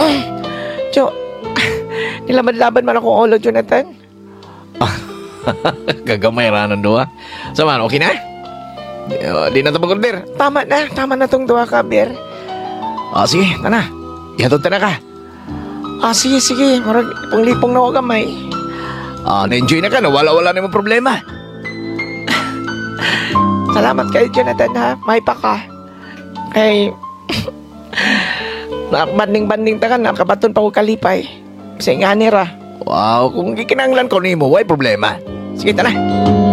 Jo, nilaban-laban man akong ulo, Jonathan. Gagamay ranan duha. Saman, okay na? Di na ito mag-order. Tama na tong duha ka, Ber. Sige, tana. Ihatod ta na ka. Sige, marag ipong-lipong na ako gamay. Na-enjoy na ka na. Wala na yung problema. Salamat kayo, Jonathan, ha? May pa ka. Kay, banding-banding ta ka na, kabaton pa ko kalipay. Sa nga nira. Wow, kung gikinanglan ko ni mo, why problema? Sige, tana.